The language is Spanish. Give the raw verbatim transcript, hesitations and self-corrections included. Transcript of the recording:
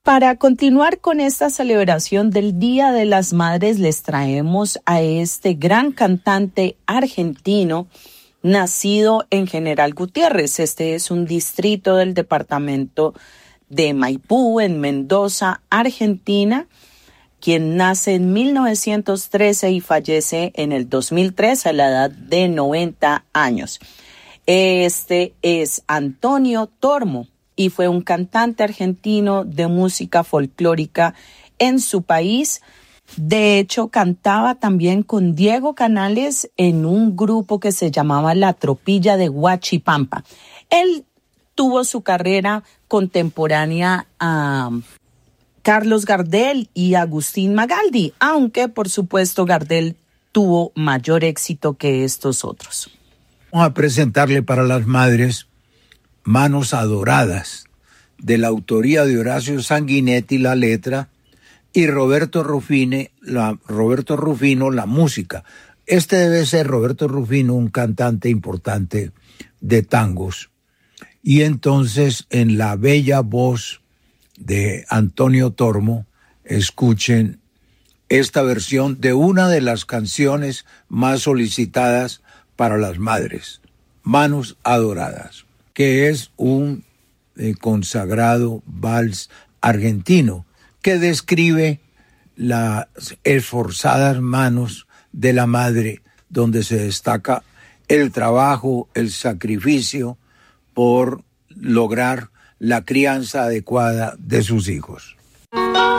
Para continuar con esta celebración del Día de las Madres, les traemos a este gran cantante argentino nacido en General Gutiérrez. Este es un distrito del departamento de Maipú, en Mendoza, Argentina, quien nace en mil novecientos trece y fallece en el dos mil tres a la edad de noventa años. Este es Antonio Tormo y fue un cantante argentino de música folclórica en su país. De hecho, cantaba también con Diego Canales en un grupo que se llamaba La Tropilla de Huachipampa. Él tuvo su carrera contemporánea a Carlos Gardel y Agustín Magaldi, aunque por supuesto Gardel tuvo mayor éxito que estos otros. Vamos a presentarle para las madres Manos Adoradas, de la autoría de Horacio Sanguinetti, la letra, y Roberto Rufine, la, Roberto Rufino, la música. Este debe ser Roberto Rufino, un cantante importante de tangos. Y entonces, en la bella voz de Antonio Tormo, escuchen esta versión de una de las canciones más solicitadas para las madres, Manos Adoradas, que es un eh, consagrado vals argentino que describe las esforzadas manos de la madre, donde se destaca el trabajo, el sacrificio por lograr la crianza adecuada de sus hijos.